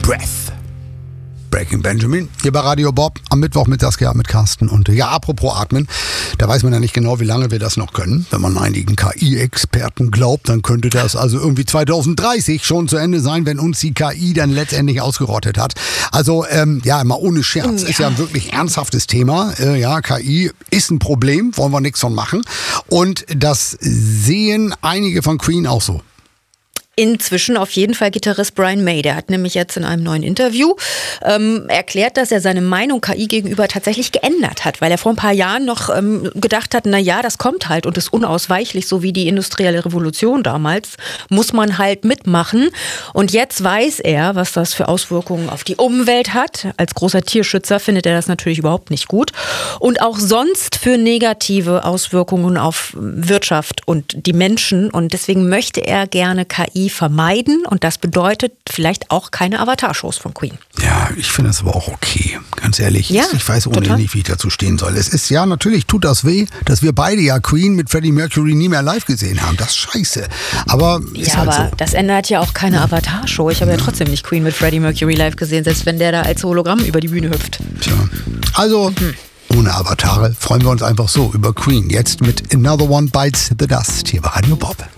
Breath. Breaking Benjamin, hier bei Radio Bob, am Mittwoch mit Saskia, mit Carsten. Und ja, apropos Atmen, da weiß man ja nicht genau, wie lange wir das noch können. Wenn man einigen KI-Experten glaubt, dann könnte das also irgendwie 2030 schon zu Ende sein, wenn uns die KI dann letztendlich ausgerottet hat. Also ja, mal ohne Scherz, ist ja ein wirklich ernsthaftes Thema. Ja, KI ist ein Problem, wollen wir nichts von machen. Und das sehen einige von Queen auch so. Inzwischen auf jeden Fall Gitarrist Brian May. Der hat nämlich jetzt in einem neuen Interview erklärt, dass er seine Meinung KI gegenüber tatsächlich geändert hat, weil er vor ein paar Jahren noch gedacht hat, na ja, das kommt halt und ist unausweichlich, so wie die industrielle Revolution damals, muss man halt mitmachen. Und jetzt weiß er, was das für Auswirkungen auf die Umwelt hat. Als großer Tierschützer findet er das natürlich überhaupt nicht gut. Und auch sonst für negative Auswirkungen auf Wirtschaft und die Menschen. Und deswegen möchte er gerne KI vermeiden und das bedeutet vielleicht auch keine Avatar-Shows von Queen. Ja, ich finde das aber auch okay, ganz ehrlich. Ja, ich weiß ohnehin nicht, wie ich dazu stehen soll. Es ist ja, natürlich tut das weh, dass wir beide ja Queen mit Freddie Mercury nie mehr live gesehen haben. Das ist scheiße. Aber ist ja, halt aber so. Das ändert ja auch keine Avatar-Show. Ich habe ja trotzdem nicht Queen mit Freddie Mercury live gesehen, selbst wenn der da als Hologramm über die Bühne hüpft. Tja, also ohne Avatare freuen wir uns einfach so über Queen. Jetzt mit Another One Bites the Dust hier bei Radio Bob.